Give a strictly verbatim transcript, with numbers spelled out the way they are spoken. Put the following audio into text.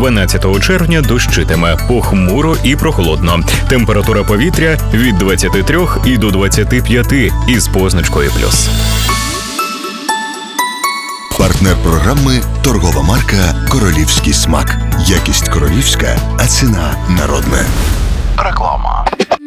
дванадцятого червня дощитиме, похмуро і прохолодно. Температура повітря від двадцяти трьох і до двадцяти п'яти із позначкою плюс. Партнер програми – торгова марка «Королівський смак». Якість королівська, а ціна народна. Реклама.